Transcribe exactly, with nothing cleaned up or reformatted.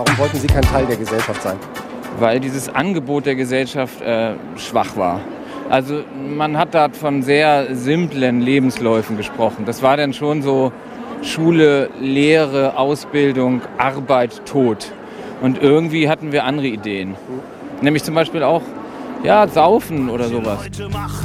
Warum wollten Sie kein Teil der Gesellschaft sein? Weil dieses Angebot der Gesellschaft äh, schwach war. Also man hat da von sehr simplen Lebensläufen gesprochen. Das war dann schon so Schule, Lehre, Ausbildung, Arbeit, Tod. Und irgendwie hatten wir andere Ideen. Nämlich zum Beispiel auch, ja, Saufen oder sowas.